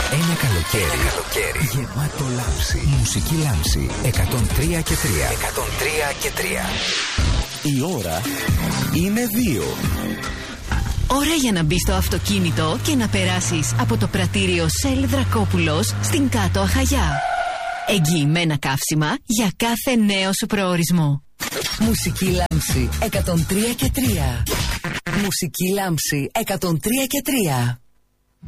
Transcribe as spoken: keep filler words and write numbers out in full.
Ένα καλοκαίρι, Ένα καλοκαίρι γεμάτο λάμψη. Μουσική Λάμψη εκατόν τρία και τρία. εκατόν τρία και τρία. Η ώρα είναι δύο. Ώρα για να μπεις στο αυτοκίνητο και να περάσεις από το πρατήριο Shell Δρακόπουλος στην Κάτω Αχαγιά. Εγγυημένα καύσιμα για κάθε νέο σου προορισμό. Μουσική Λάμψη εκατόν τρία και τρία. Μουσική Λάμψη εκατόν τρία και τρία.